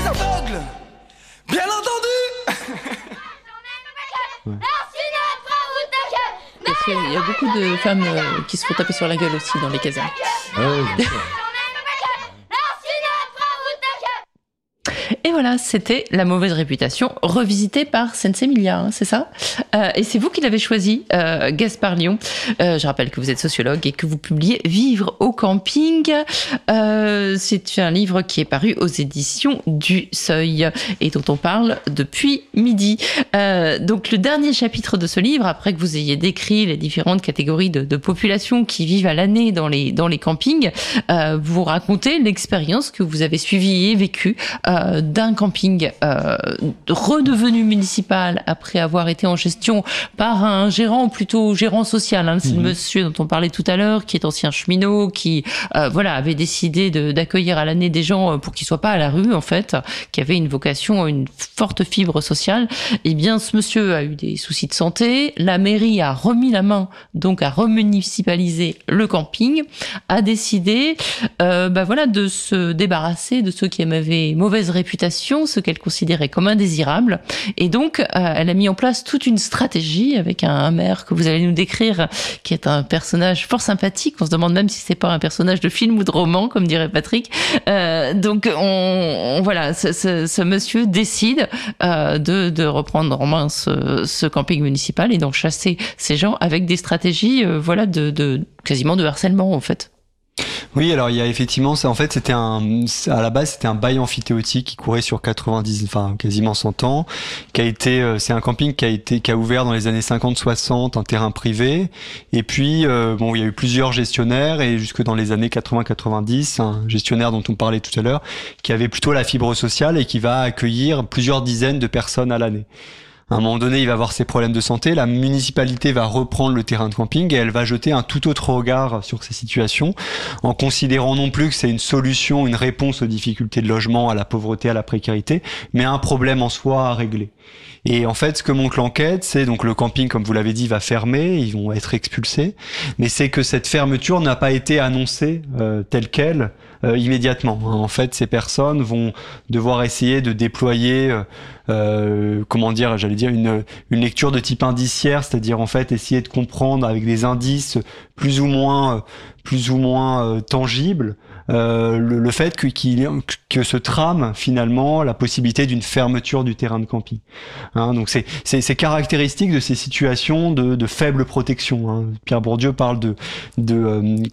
les aveugles, bien entendu. Ouais. Parce qu'il y a beaucoup de femmes qui se font taper sur la gueule aussi dans les casernes. Ah ouais, bien sûr. Et voilà, c'était La mauvaise réputation, revisitée par Sensemilia, hein, c'est ça et c'est vous qui l'avez choisi, Gaspard Lyon. Je rappelle que vous êtes sociologue et que vous publiez Vivre au camping. C'est un livre qui est paru aux éditions du Seuil et dont on parle depuis midi. Donc le dernier chapitre de ce livre, après que vous ayez décrit les différentes catégories de population qui vivent à l'année dans les campings, vous racontez l'expérience que vous avez suivie et vécue d'un camping redevenu municipal après avoir été en gestion par un gérant, plutôt gérant social. Hein. C'est le monsieur dont on parlait tout à l'heure, qui est ancien cheminot, qui avait décidé d'accueillir à l'année des gens pour qu'ils soient pas à la rue, en fait, qui avait une vocation, une forte fibre sociale. Eh bien, ce monsieur a eu des soucis de santé. La mairie a remis la main, donc a remunicipalisé le camping, a décidé de se débarrasser de ceux qui avaient mauvaise réputation, ce qu'elle considérait comme indésirable. Et donc, elle a mis en place toute une stratégie avec un maire que vous allez nous décrire, qui est un personnage fort sympathique. On se demande même si c'est pas un personnage de film ou de roman, comme dirait Patrick. Donc, ce monsieur décide de reprendre en main ce camping municipal et d'en chasser ces gens avec des stratégies, quasiment de harcèlement, en fait. Oui, alors il y a effectivement ça. En fait, à la base, c'était un bail amphithéotique qui courait sur quasiment 100 ans, c'est un camping qui a ouvert dans les années 50-60, un terrain privé. Et puis, il y a eu plusieurs gestionnaires et jusque dans les années 80-90, un gestionnaire dont on parlait tout à l'heure, qui avait plutôt la fibre sociale et qui va accueillir plusieurs dizaines de personnes à l'année. À un moment donné, il va avoir ses problèmes de santé, la municipalité va reprendre le terrain de camping et elle va jeter un tout autre regard sur ces situations, en considérant non plus que c'est une solution, une réponse aux difficultés de logement, à la pauvreté, à la précarité, mais un problème en soi à régler. Et en fait, ce que montre l'enquête, c'est donc le camping, comme vous l'avez dit, va fermer, ils vont être expulsés, mais c'est que cette fermeture n'a pas été annoncée telle quelle immédiatement. En fait, ces personnes vont devoir essayer de déployer une lecture de type indiciaire, c'est-à-dire en fait essayer de comprendre avec des indices plus ou moins tangibles le fait que se trame finalement la possibilité d'une fermeture du terrain de camping. Hein, donc c'est caractéristique de ces situations de faible protection. Hein. Pierre Bourdieu parle le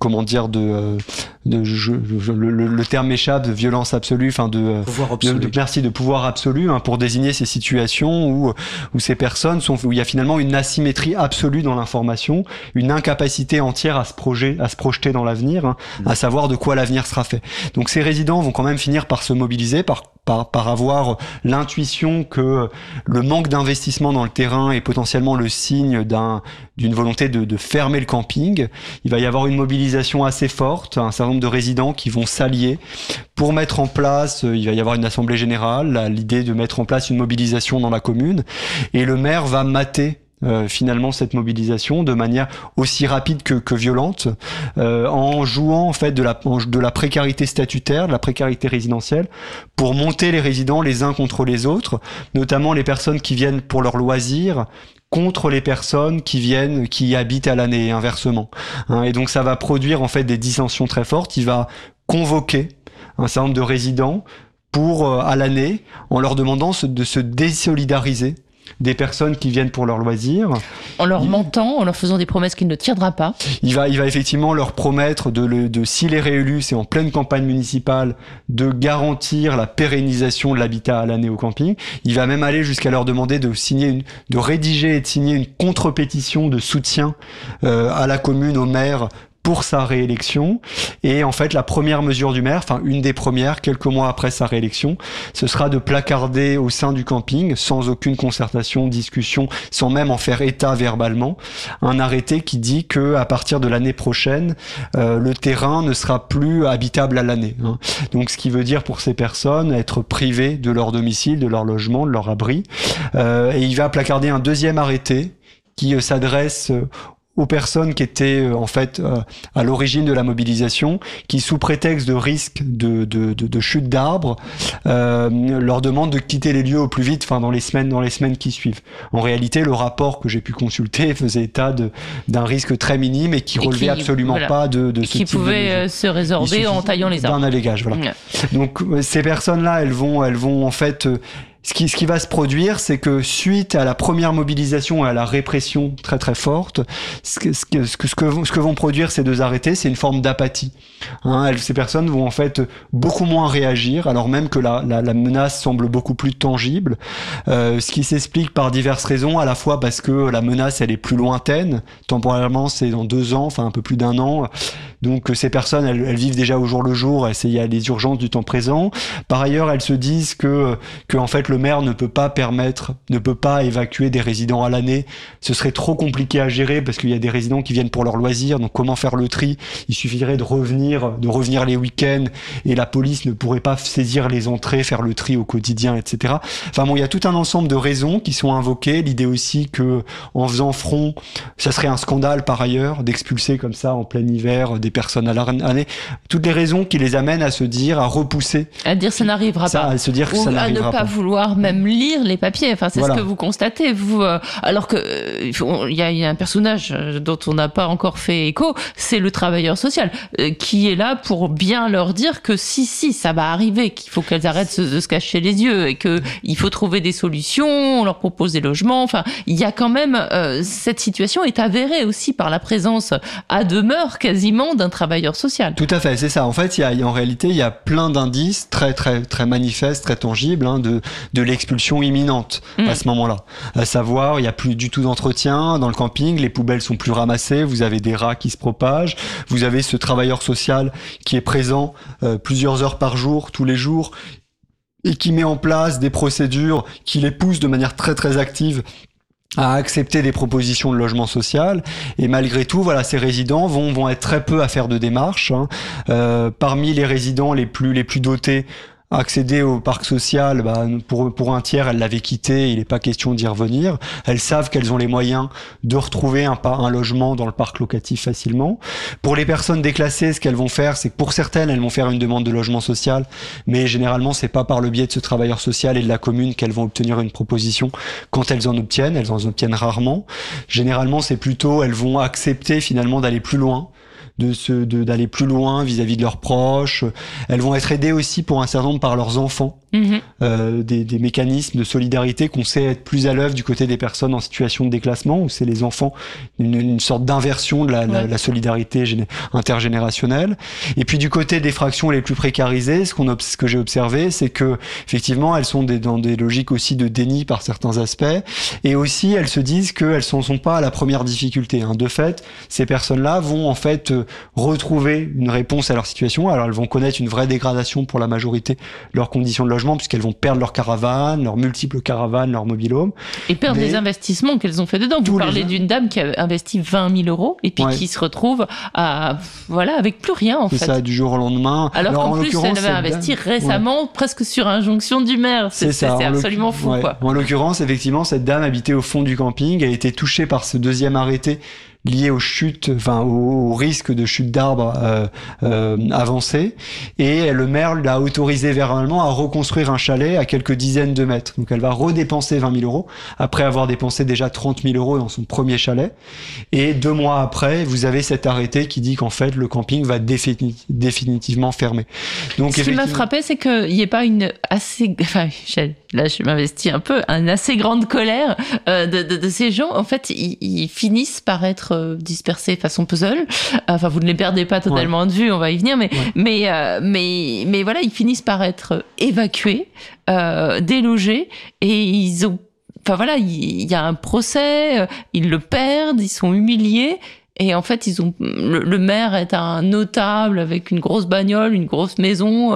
terme m'échappe, de violence absolue, de pouvoir absolu, hein, pour désigner ces situations où ces personnes où il y a finalement une asymétrie absolue dans l'information, une incapacité entière à se projeter dans l'avenir, hein, à savoir de quoi l'avenir sera fait. Donc ces résidents vont quand même finir par se mobiliser, par avoir l'intuition que le manque d'investissement dans le terrain est potentiellement le signe d'une volonté de fermer le camping. Il va y avoir une mobilisation assez forte, un certain nombre de résidents qui vont s'allier pour mettre en place, il va y avoir une assemblée générale, l'idée de mettre en place une mobilisation dans la commune, et le maire va mater finalement cette mobilisation de manière aussi rapide que violente, en jouant en fait de la précarité statutaire, de la précarité résidentielle, pour monter les résidents les uns contre les autres, notamment les personnes qui viennent pour leurs loisirs contre les personnes qui habitent à l'année, et inversement. Hein, et donc ça va produire en fait des dissensions très fortes. Il va convoquer un certain nombre de résidents à l'année, en leur demandant de se désolidariser des personnes qui viennent pour leurs loisirs. En leur mentant, en leur faisant des promesses qu'il ne tiendra pas. Il va effectivement leur promettre s'il est réélu, c'est en pleine campagne municipale, de garantir la pérennisation de l'habitat à l'année au camping. Il va même aller jusqu'à leur demander de rédiger et de signer une contre-pétition de soutien à la commune, au maire, pour sa réélection. Et en fait, la première mesure du maire, une des premières, quelques mois après sa réélection, ce sera de placarder au sein du camping, sans aucune concertation, discussion, sans même en faire état verbalement, un arrêté qui dit que à partir de l'année prochaine, le terrain ne sera plus habitable à l'année. Hein. Donc, ce qui veut dire pour ces personnes être privées de leur domicile, de leur logement, de leur abri. Et il va placarder un deuxième arrêté qui s'adresse aux personnes qui étaient en fait à l'origine de la mobilisation, qui sous prétexte de risque de chute d'arbres leur demandent de quitter les lieux au plus vite, dans les semaines qui suivent. En réalité, le rapport que j'ai pu consulter faisait état d'un risque très minime et qui relevait absolument pas de ce type de mesure. Qui pouvait se résorber en taillant les arbres. D'un allégage, voilà. Ouais. Donc ces personnes-là, elles vont en fait ce qui va se produire, c'est que suite à la première mobilisation et à la répression très très forte, ce que vont produire ces deux arrêtés, c'est une forme d'apathie. Ces personnes vont en fait beaucoup moins réagir, alors même que la menace semble beaucoup plus tangible. Ce qui s'explique par diverses raisons, à la fois parce que la menace elle est plus lointaine, temporairement c'est dans 2 ans, un peu plus d'1 an. Donc ces personnes, elles vivent déjà au jour le jour, il y a les urgences du temps présent. Par ailleurs, elles se disent que en fait le maire ne peut pas évacuer des résidents à l'année. Ce serait trop compliqué à gérer parce qu'il y a des résidents qui viennent pour leur loisir. Donc comment faire le tri? Il suffirait de revenir les week-ends et la police ne pourrait pas saisir les entrées, faire le tri au quotidien, etc. Il y a tout un ensemble de raisons qui sont invoquées. L'idée aussi que en faisant front, ça serait un scandale par ailleurs d'expulser comme ça en plein hiver des personnes à l'année. Toutes les raisons qui les amènent à se dire, à repousser. À dire ça n'arrivera pas. À se dire que ça n'arrivera pas. À ne pas vouloir même lire les papiers. C'est ce que vous constatez, vous. Alors que il y a un personnage dont on n'a pas encore fait écho, c'est le travailleur social, qui est là pour bien leur dire que si, ça va arriver, qu'il faut qu'elles arrêtent de se cacher les yeux et qu'il faut trouver des solutions, on leur propose des logements. Il y a quand même cette situation est avérée aussi par la présence à demeure quasiment d'un travailleur social. Tout à fait, c'est ça. En fait, en réalité, il y a plein d'indices très très très manifestes, très tangibles de l'expulsion imminente à ce moment-là. À savoir, il y a plus du tout d'entretien dans le camping, les poubelles sont plus ramassées, vous avez des rats qui se propagent, vous avez ce travailleur social qui est présent plusieurs heures par jour, tous les jours, et qui met en place des procédures qui les poussent de manière très très active à accepter des propositions de logement social, et malgré tout, ces résidents vont être très peu à faire de démarches. Parmi les résidents les plus dotés, accéder au parc social, pour un tiers, elles l'avaient quitté, il n'est pas question d'y revenir. Elles savent qu'elles ont les moyens de retrouver un logement dans le parc locatif facilement. Pour les personnes déclassées, ce qu'elles vont faire, c'est que pour certaines, elles vont faire une demande de logement social, mais généralement, c'est pas par le biais de ce travailleur social et de la commune qu'elles vont obtenir une proposition. Quand elles en obtiennent rarement. Généralement, c'est plutôt, elles vont accepter finalement d'aller plus loin, d'aller plus loin vis-à-vis de leurs proches. Elles vont être aidées aussi pour un certain nombre par leurs enfants. Des mécanismes de solidarité qu'on sait être plus à l'œuvre du côté des personnes en situation de déclassement, où c'est les enfants, une sorte d'inversion de la solidarité intergénérationnelle. Et puis du côté des fractions les plus précarisées, ce que j'ai observé, c'est que effectivement elles sont dans des logiques aussi de déni par certains aspects, et aussi elles se disent qu'elles ne sont pas à la première difficulté. De fait, ces personnes-là vont en fait retrouver une réponse à leur situation. Alors elles vont connaître une vraie dégradation pour la majorité de leurs conditions de logement, puisqu'elles vont perdre leurs caravanes, leurs multiples caravanes, leurs mobilhomes. Et perdre les investissements qu'elles ont fait dedans. Vous parlez d'une dame qui a investi 20 000 euros et puis qui se retrouve avec plus rien, en fait. C'est ça, du jour au lendemain. Alors qu'en plus, elle avait investi récemment, presque sur injonction du maire. C'est absolument fou, quoi. En l'occurrence, effectivement, cette dame habitait au fond du camping, elle a été touchée par ce deuxième arrêté lié aux chutes, au risque de chute d'arbres avancées, et le maire l'a autorisé verbalement à reconstruire un chalet à quelques dizaines de mètres. Donc elle va redépenser 20 000 euros après avoir dépensé déjà 30 000 euros dans son premier chalet. Et 2 mois après, vous avez cet arrêté qui dit qu'en fait le camping va définitivement fermer. Donc ce qui m'a frappé, c'est qu'il n'y ait pas une assez, là je m'investis un peu, une assez grande colère de ces gens. En fait, ils finissent par être dispersés façon puzzle. Vous ne les perdez pas totalement de vue, on va y venir, mais voilà, ils finissent par être évacués, délogés, et ils ont, il y a un procès, ils le perdent, ils sont humiliés. Et en fait, le maire est un notable avec une grosse bagnole, une grosse maison.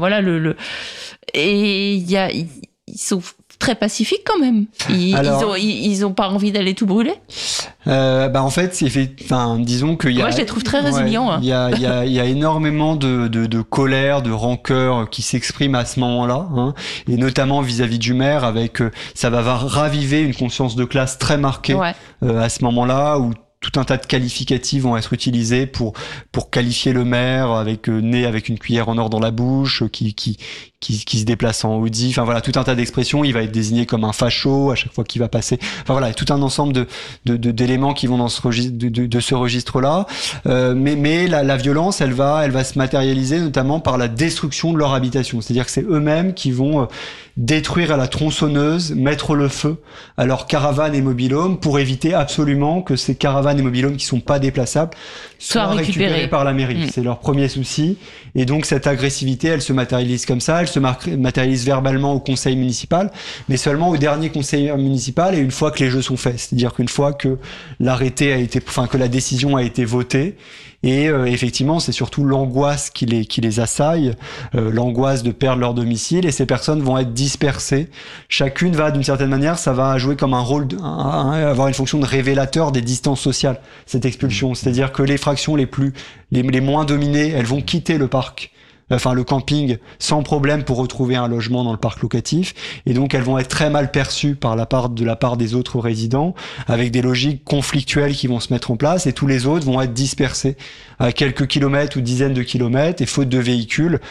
Et ils sont très pacifiques quand même. Ils ont pas envie d'aller tout brûler. En fait, disons qu'il y a. Moi, je les trouve très résilients. Il y a énormément de colère, de rancœur qui s'exprime à ce moment-là, et notamment vis-à-vis du maire, ça va raviver une conscience de classe très marquée à ce moment-là, où tout un tas de qualificatifs vont être utilisés pour qualifier le maire avec né avec une cuillère en or dans la bouche, qui se déplace en Audi. Enfin voilà, tout un tas d'expressions. Il va être désigné comme un facho à chaque fois qu'il va passer. Enfin voilà, tout un ensemble d'éléments qui vont dans ce registre, de ce registre-là. Mais la violence, elle va se matérialiser notamment par la destruction de leur habitation. C'est-à-dire que c'est eux-mêmes qui vont détruire à la tronçonneuse, mettre le feu à leurs caravanes et mobil-homes pour éviter absolument que ces caravanes et mobil-homes qui sont pas déplaçables soient récupérés par la mairie. C'est leur premier souci. Et donc cette agressivité, elle se matérialise comme ça, elle se matérialise verbalement au conseil municipal, mais seulement au dernier conseil municipal et une fois que les jeux sont faits. C'est-à-dire qu'une fois que que la décision a été votée. Et effectivement, c'est surtout l'angoisse qui les assaille, l'angoisse de perdre leur domicile, et ces personnes vont être dispersées. Chacune va, d'une certaine manière, ça va jouer comme un rôle, avoir une fonction de révélateur des distances sociales, cette expulsion. C'est-à-dire que les fractions les moins dominées, elles vont quitter le parc, le camping, sans problème pour retrouver un logement dans le parc locatif. Et donc, elles vont être très mal perçues de la part des autres résidents, avec des logiques conflictuelles qui vont se mettre en place, et tous les autres vont être dispersés à quelques kilomètres ou dizaines de kilomètres, et faute de véhicules,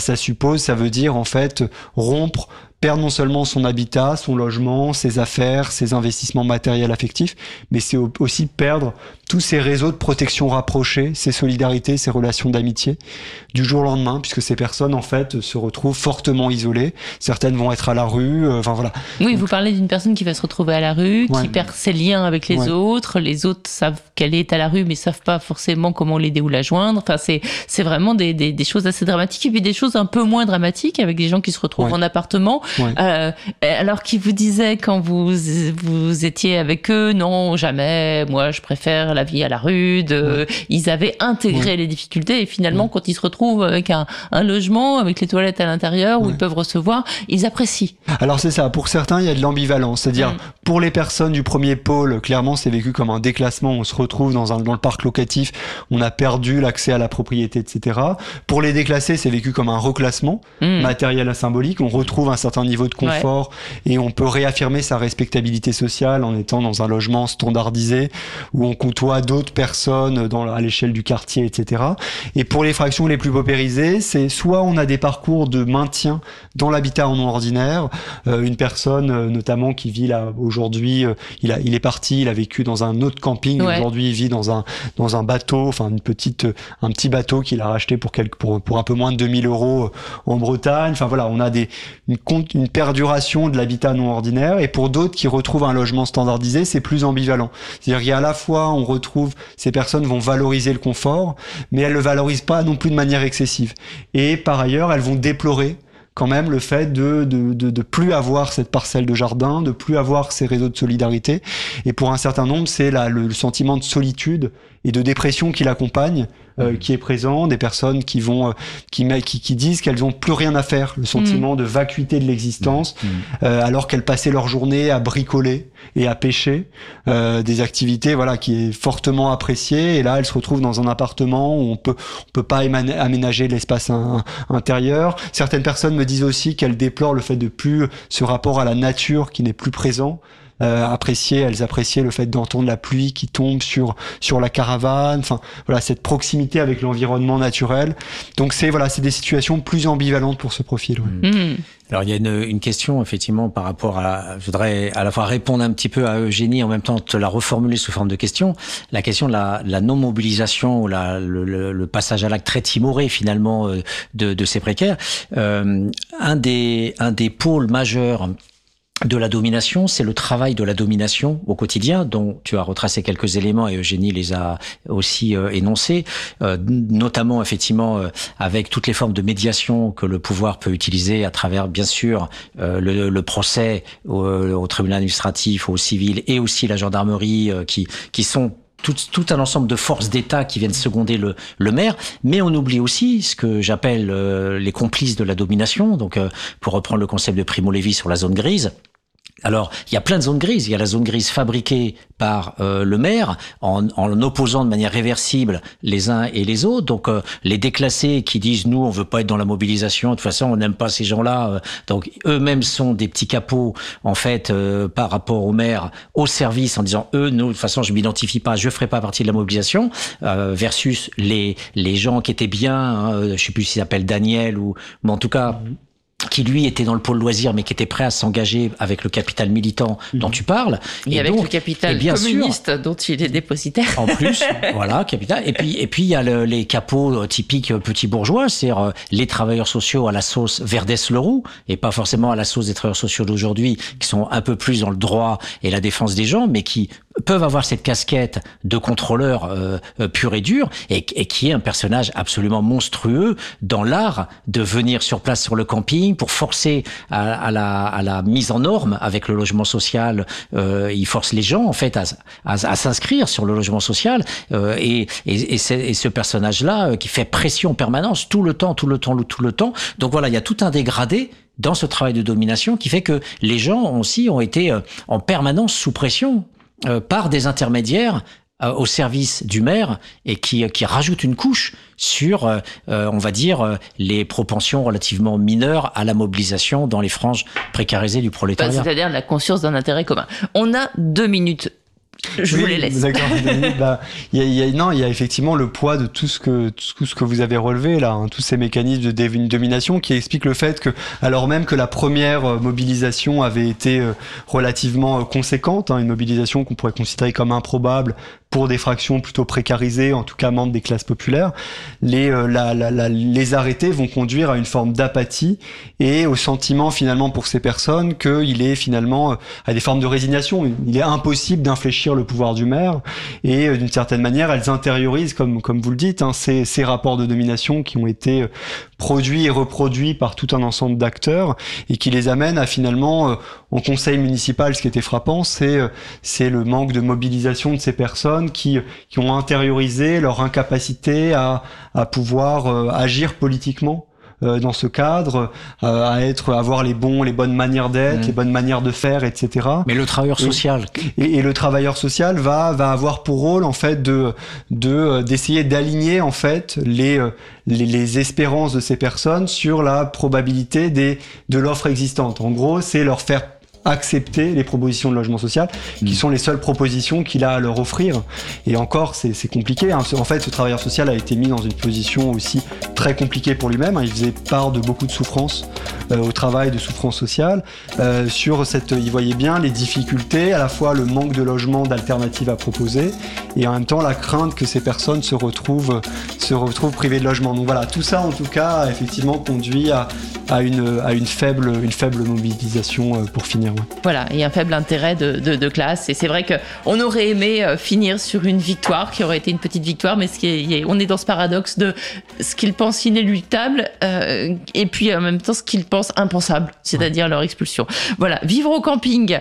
ça veut dire, en fait, perdre non seulement son habitat, son logement, ses affaires, ses investissements matériels affectifs, mais c'est aussi perdre tous ces réseaux de protection rapprochés, ces solidarités, ces relations d'amitié du jour au lendemain, puisque ces personnes, en fait, se retrouvent fortement isolées. Certaines vont être à la rue, voilà. Oui, vous parlez d'une personne qui va se retrouver à la rue, qui perd ses liens avec les autres. Les autres savent qu'elle est à la rue, mais savent pas forcément comment l'aider ou la joindre. Enfin, c'est vraiment des choses assez dramatiques, et puis des choses un peu moins dramatiques avec des gens qui se retrouvent en appartement. Alors qu'ils vous disaient quand vous étiez avec eux, non, jamais, moi je préfère la vie à la rue, ils avaient intégré les difficultés, et finalement quand ils se retrouvent avec un logement, avec les toilettes à l'intérieur, où ils peuvent recevoir, ils apprécient. Alors c'est ça, pour certains il y a de l'ambivalence, c'est-à-dire pour les personnes du premier pôle, clairement c'est vécu comme un déclassement, on se retrouve dans le parc locatif, on a perdu l'accès à la propriété, etc. Pour les déclassés, c'est vécu comme un reclassement matériel et symbolique, on retrouve un certain niveau de confort et on peut réaffirmer sa respectabilité sociale en étant dans un logement standardisé où on côtoie d'autres personnes à l'échelle du quartier, etc. Et pour les fractions les plus paupérisées, c'est soit on a des parcours de maintien dans l'habitat en non ordinaire, une personne notamment qui vit là aujourd'hui, il est parti, il a vécu dans un autre camping, aujourd'hui il vit dans un bateau, un petit bateau qu'il a racheté pour un peu moins de 2000 € en Bretagne. Enfin voilà, on a une perduration de l'habitat non ordinaire, et pour d'autres qui retrouvent un logement standardisé, c'est plus ambivalent. C'est-à-dire qu'il y a à la fois, on retrouve, ces personnes vont valoriser le confort, mais elles le valorisent pas non plus de manière excessive. Et par ailleurs, elles vont déplorer quand même le fait de plus avoir cette parcelle de jardin, de plus avoir ces réseaux de solidarité. Et pour un certain nombre, c'est le sentiment de solitude et de dépression qui l'accompagne, qui est présent, des personnes qui disent qu'elles ont plus rien à faire, le sentiment de vacuité de l'existence, alors qu'elles passaient leur journée à bricoler et à pêcher, des activités qui est fortement appréciée, et là elles se retrouvent dans un appartement où on peut pas aménager l'espace intérieur. Certaines personnes me disent aussi qu'elles déplorent le fait de plus ce rapport à la nature qui n'est plus présent. Elles appréciaient le fait d'entendre la pluie qui tombe sur la caravane, cette proximité avec l'environnement naturel. Donc c'est des situations plus ambivalentes pour ce profil. Alors il y a une question effectivement par rapport je voudrais à la fois répondre un petit peu à Eugénie, en même temps te la reformuler sous forme de question. La question de la non-mobilisation, ou le passage à l'acte très timoré finalement de ces précaires. Un des pôles majeurs de la domination, c'est le travail de la domination au quotidien, dont tu as retracé quelques éléments et Eugénie les a aussi énoncés, notamment effectivement avec toutes les formes de médiation que le pouvoir peut utiliser à travers bien sûr le procès au tribunal administratif, au civil, et aussi la gendarmerie qui sont tout un ensemble de forces d'État qui viennent seconder le maire, mais on oublie aussi ce que j'appelle les complices de la domination, donc pour reprendre le concept de Primo Levi sur la zone grise. Alors, il y a plein de zones grises. Il y a la zone grise fabriquée par le maire en opposant de manière réversible les uns et les autres. Donc, les déclassés qui disent nous, on veut pas être dans la mobilisation. De toute façon, on n'aime pas ces gens-là. Donc, eux-mêmes sont des petits capots en fait par rapport au maire, au service, en disant nous, de toute façon, je m'identifie pas, je ferai pas partie de la mobilisation. Versus les gens qui étaient bien. Je sais plus s'il s'appelle Daniel mais en tout cas. Qui lui était dans le pôle loisir mais qui était prêt à s'engager avec le capital militant dont tu parles et avec donc, le capital communiste dont il est dépositaire en plus voilà capital et puis il y a les capots typiques petits bourgeois, c'est-à-dire les travailleurs sociaux à la sauce Verdès-Leroux et pas forcément à la sauce des travailleurs sociaux d'aujourd'hui qui sont un peu plus dans le droit et la défense des gens mais qui peuvent avoir cette casquette de contrôleur pur et dur et qui est un personnage absolument monstrueux dans l'art de venir sur place sur le camping pour forcer à la mise en norme avec le logement social. Il force les gens en fait à s'inscrire sur le logement social et ce personnage-là qui fait pression en permanence tout le temps. Donc voilà, il y a tout un dégradé dans ce travail de domination qui fait que les gens aussi ont été en permanence sous pression par des intermédiaires au service du maire et qui rajoute une couche sur, on va dire, les propensions relativement mineures à la mobilisation dans les franges précarisées du prolétariat. C'est-à-dire la conscience d'un intérêt commun. On a 2 minutes. Je vous les laisse. D'accord. Il y a effectivement le poids de tout ce que vous avez relevé là, tous ces mécanismes de domination qui expliquent le fait que, alors même que la première mobilisation avait été relativement conséquente, une mobilisation qu'on pourrait considérer comme improbable pour des fractions plutôt précarisées, en tout cas membres des classes populaires, les arrêtés vont conduire à une forme d'apathie et au sentiment finalement pour ces personnes qu'il est finalement à des formes de résignation. Il est impossible d'infléchir le pouvoir du maire et d'une certaine manière elles intériorisent, comme vous le dites, ces rapports de domination qui ont été produits et reproduits par tout un ensemble d'acteurs et qui les amènent à finalement en conseil municipal, ce qui était frappant, c'est le manque de mobilisation de ces personnes qui ont intériorisé leur incapacité à pouvoir agir politiquement dans ce cadre, à avoir les bonnes manières d'être, les bonnes manières de faire, etc. Mais le travailleur social et le travailleur social va avoir pour rôle en fait d'essayer d'aligner en fait les espérances de ces personnes sur la probabilité de l'offre existante. En gros, c'est leur faire accepter les propositions de logement social qui sont les seules propositions qu'il a à leur offrir. Et encore, c'est compliqué. En fait, ce travailleur social a été mis dans une position aussi très compliquée pour lui-même. Il faisait part de beaucoup de souffrances au travail, de souffrances sociales. Il voyait bien les difficultés, à la fois le manque de logement, d'alternatives à proposer, et en même temps la crainte que ces personnes se retrouvent privées de logement. Donc voilà, tout ça en tout cas a effectivement conduit à une faible mobilisation pour finir. Voilà, et un faible intérêt de classe. Et c'est vrai qu'on aurait aimé finir sur une victoire qui aurait été une petite victoire, mais on est dans ce paradoxe de ce qu'ils pensent inéluctable et puis en même temps ce qu'ils pensent impensable, c'est-à-dire leur expulsion. Voilà, vivre au camping,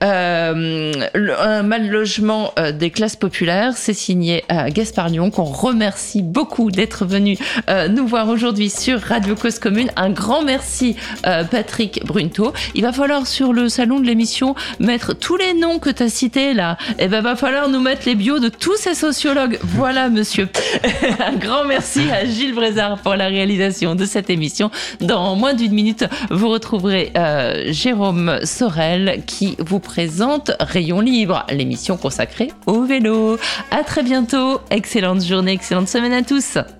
un mal logement des classes populaires, c'est signé Gaspard Lyon, qu'on remercie beaucoup d'être venu nous voir aujourd'hui sur Radio Cause Commune. Un grand merci Patrick Brunto. Il va falloir sur le salon de l'émission mettre tous les noms que tu as cités là. Et va falloir nous mettre les bios de tous ces sociologues. Voilà, monsieur. Un grand merci à Gilles Brézard pour la réalisation de cette émission. Dans moins d'1 minute, vous retrouverez Jérôme Sorel qui vous présente Rayon Libre, l'émission consacrée au vélo. À très bientôt. Excellente journée, excellente semaine à tous.